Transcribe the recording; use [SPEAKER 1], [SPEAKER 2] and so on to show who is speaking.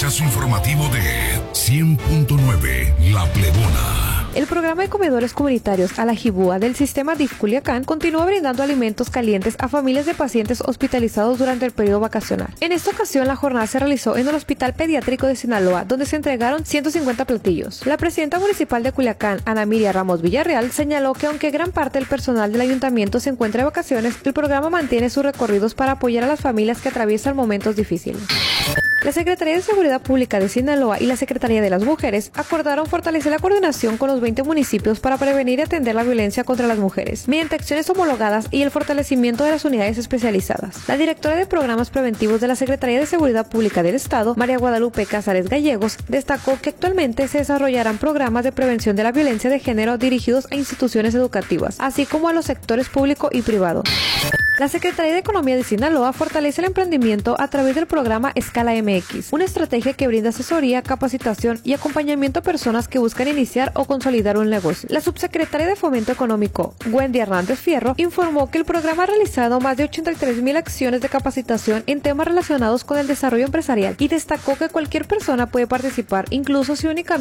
[SPEAKER 1] flechazo informativo de 100.9 La Plebona.
[SPEAKER 2] El programa de comedores comunitarios Alajibúa del sistema DIF Culiacán continúa brindando alimentos calientes a familias de pacientes hospitalizados durante el periodo vacacional. En esta ocasión, la jornada se realizó en el Hospital Pediátrico de Sinaloa, donde se entregaron 150 platillos. La presidenta municipal de Culiacán, Ana Miria Ramos Villarreal, señaló que aunque gran parte del personal del ayuntamiento se encuentra de vacaciones, el programa mantiene sus recorridos para apoyar a las familias que atraviesan momentos difíciles. La Secretaría de Seguridad Pública de Sinaloa y la Secretaría de las Mujeres acordaron fortalecer la coordinación con los 20 municipios para prevenir y atender la violencia contra las mujeres, mediante acciones homologadas y el fortalecimiento de las unidades especializadas. La directora de Programas Preventivos de la Secretaría de Seguridad Pública del Estado, María Guadalupe Cázares Gallegos, destacó que actualmente se desarrollarán programas de prevención de la violencia de género dirigidos a instituciones educativas, así como a los sectores público y privado. La Secretaría de Economía de Sinaloa fortalece el emprendimiento a través del programa Escala MX, una estrategia que brinda asesoría, capacitación y acompañamiento a personas que buscan iniciar o consolidar un negocio. La subsecretaria de Fomento Económico, Wendy Hernández Fierro, informó que el programa ha realizado más de 83,000 acciones de capacitación en temas relacionados con el desarrollo empresarial y destacó que cualquier persona puede participar, incluso si únicamente